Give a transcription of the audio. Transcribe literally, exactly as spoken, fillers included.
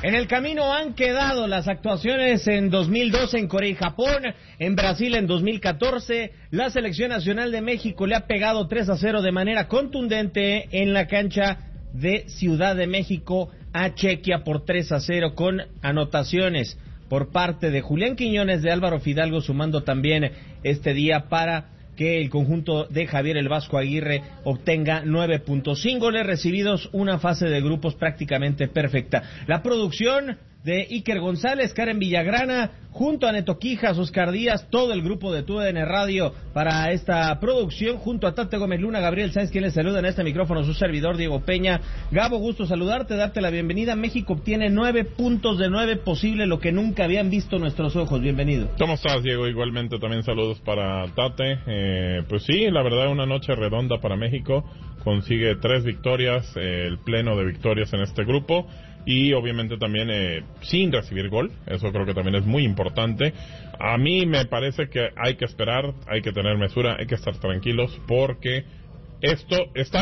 En el camino han quedado las actuaciones en dos mil doce en Corea y Japón, en Brasil en dos mil catorce. La selección nacional de México le ha pegado tres a cero de manera contundente en la cancha de Ciudad de México a Chequia por tres a cero con anotaciones por parte de Julián Quiñones, de Álvaro Fidalgo, sumando también este día para que el conjunto de Javier el Vasco Aguirre obtenga nueve puntos, sin goles recibidos, una fase de grupos prácticamente perfecta. La producción de Iker González, Karen Villagrana, junto a Neto Quijas, Oscar Díaz, todo el grupo de T U D N Radio para esta producción, junto a Tate Gómez Luna, Gabriel Sáenz, quien les saluda en este micrófono, su servidor Diego Peña. Gabo, gusto saludarte, darte la bienvenida. México obtiene nueve puntos de nueve posible, lo que nunca habían visto nuestros ojos. Bienvenido. ¿Cómo estás, Diego? Igualmente también saludos para Tate. Eh, pues sí, la verdad, una noche redonda para México. Consigue tres victorias, eh, el pleno de victorias en este grupo. Y obviamente también eh, sin recibir gol, eso creo que también es muy importante. A mí me parece que hay que esperar, hay que tener mesura, hay que estar tranquilos, porque esto está